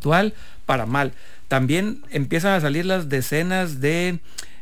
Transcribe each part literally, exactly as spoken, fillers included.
ritual para mal. También empiezan a salir las decenas de,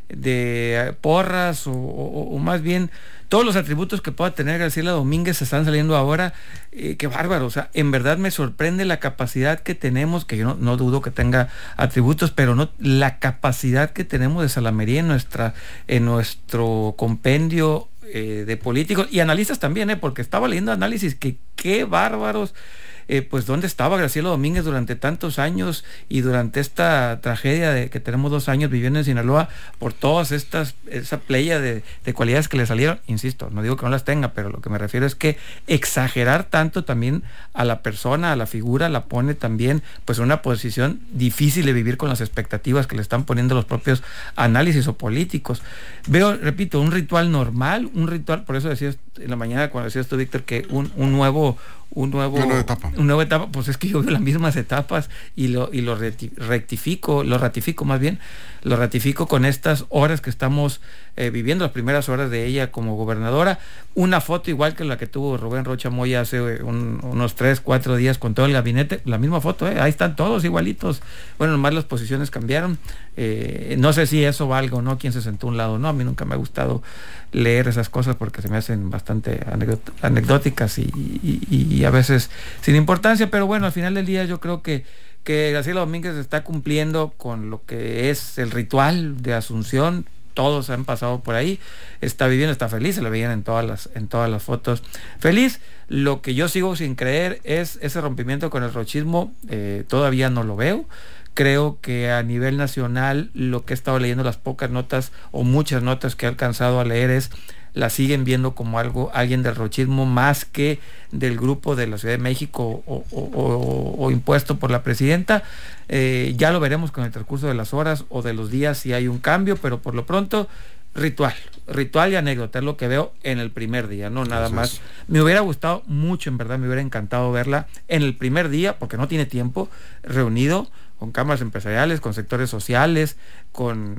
de porras o, o, o más bien todos los atributos que pueda tener Graciela Domínguez se están saliendo ahora. Eh, qué bárbaro, o sea, en verdad me sorprende la capacidad que tenemos, que yo no, no dudo que tenga atributos, pero no la capacidad que tenemos de salamería en nuestra, en nuestro compendio eh, de políticos y analistas también, eh, porque estaba leyendo análisis que qué bárbaros. Eh, pues dónde estaba Graciela Domínguez durante tantos años y durante esta tragedia de que tenemos dos años viviendo en Sinaloa por todas estas, esa playa de, de cualidades que le salieron. Insisto, no digo que no las tenga, pero lo que me refiero es que exagerar tanto también a la persona, a la figura, la pone también pues en una posición difícil de vivir con las expectativas que le están poniendo los propios análisis o políticos. Veo, repito, un ritual normal, un ritual, por eso decías en la mañana cuando decías tú, Víctor, que un, un nuevo un nuevo una nueva etapa. una nueva etapa, pues es que yo veo las mismas etapas y lo y lo rectifico, lo ratifico más bien, lo ratifico con estas horas que estamos eh, viviendo, las primeras horas de ella como gobernadora, una foto igual que la que tuvo Rubén Rocha Moya hace un, unos tres, cuatro días con todo el gabinete, la misma foto, eh, ahí están todos igualitos, bueno, nomás las posiciones cambiaron, eh, no sé si eso valga o no, quién se sentó a un lado, no, a mí nunca me ha gustado leer esas cosas porque se me hacen bastante anecdóticas y, y, y a veces sin importancia, pero bueno, al final del día yo creo que, que Graciela Domínguez está cumpliendo con lo que es el ritual de Asunción. Todos han pasado por ahí, está viviendo, está feliz, se lo veían en todas las, en todas las fotos feliz. Lo que yo sigo sin creer es ese rompimiento con el rochismo, eh, todavía no lo veo. Creo que a nivel nacional lo que he estado leyendo, las pocas notas o muchas notas que he alcanzado a leer es la siguen viendo como algo, alguien del rochismo más que del grupo de la Ciudad de México o, o, o, o impuesto por la presidenta. Eh, ya lo veremos con el transcurso de las horas o de los días si hay un cambio, pero por lo pronto ritual, ritual y anécdota es lo que veo en el primer día, no nada más. Me hubiera gustado mucho, en verdad, me hubiera encantado verla en el primer día, porque no tiene tiempo, reunido con cámaras empresariales, con sectores sociales, con,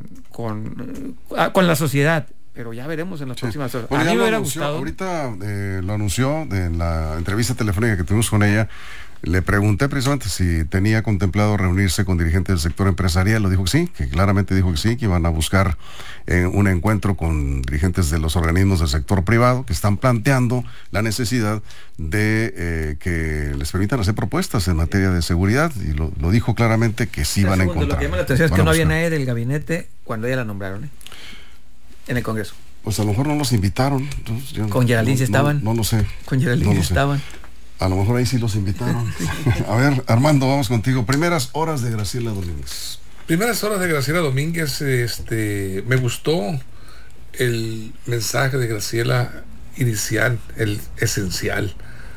con, con la sociedad. Pero ya veremos en las sí. próximas horas. Bueno, a mí me hubiera anunció, gustado. Ahorita eh, lo anunció en la entrevista telefónica que tuvimos con ella. Le pregunté precisamente si tenía contemplado reunirse con dirigentes del sector empresarial. Lo dijo que sí, que claramente dijo que sí, que iban a buscar eh, un encuentro con dirigentes de los organismos del sector privado que están planteando la necesidad de eh, que les permitan hacer propuestas en materia de seguridad. Y lo, lo dijo claramente que sí van a encontrar. Lo que llama la atención es que no había nadie del gabinete cuando ella la nombraron, ¿eh? En el Congreso. Pues a lo mejor no los invitaron. Entonces, yo con Geraldine no, estaban. No, no lo sé. Con Geraldine no estaban. A lo mejor ahí sí los invitaron. A ver, Armando, vamos contigo. Primeras horas de Graciela Domínguez. Primeras horas de Graciela Domínguez, este, me gustó el mensaje de Graciela inicial, el esencial.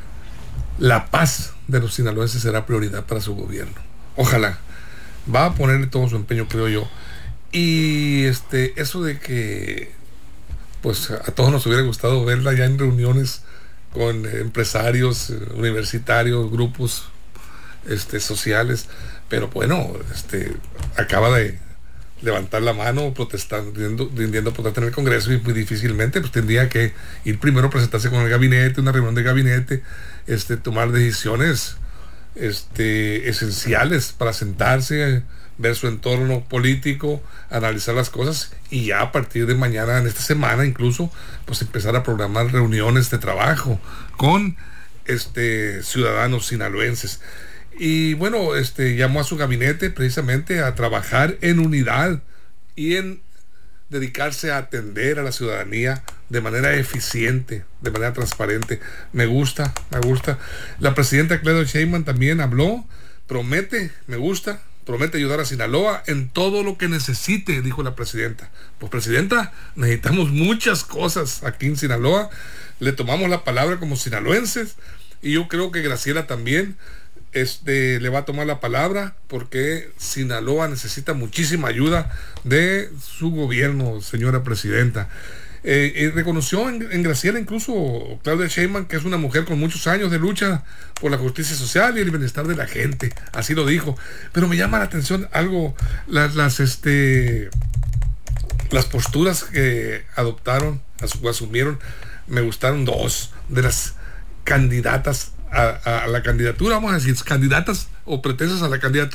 La paz de los sinaloenses será prioridad para su gobierno. Ojalá. Va a ponerle todo su empeño, creo yo. Y este, eso de que pues a todos nos hubiera gustado verla ya en reuniones con eh, empresarios, eh, universitarios, grupos este, sociales, pero bueno, este, acaba de levantar la mano protestando, rindiendo protesta en el Congreso y muy difícilmente pues tendría que ir primero a presentarse con el gabinete, una reunión de gabinete, este, tomar decisiones este, esenciales para sentarse, ver su entorno político, analizar las cosas y ya a partir de mañana, en esta semana incluso, pues empezar a programar reuniones de trabajo con este ciudadanos sinaloenses. Y bueno, este llamó a su gabinete precisamente a trabajar en unidad y en dedicarse a atender a la ciudadanía de manera eficiente, de manera transparente. Me gusta, me gusta. La presidenta Claudia Sheinbaum también habló, promete, me gusta, promete ayudar a Sinaloa en todo lo que necesite, dijo la presidenta. Pues presidenta, necesitamos muchas cosas aquí en Sinaloa, le tomamos la palabra como sinaloenses y yo creo que Graciela también este, le va a tomar la palabra porque Sinaloa necesita muchísima ayuda de su gobierno, señora presidenta. Eh, eh, reconoció en, en Graciela incluso Claudia Sheinbaum que es una mujer con muchos años de lucha por la justicia social y el bienestar de la gente, así lo dijo. Pero me llama la atención algo, las, las este las posturas que adoptaron o asumieron, me gustaron dos de las candidatas a, a, a la candidatura, vamos a decir, candidatas o pretensas a la candidatura.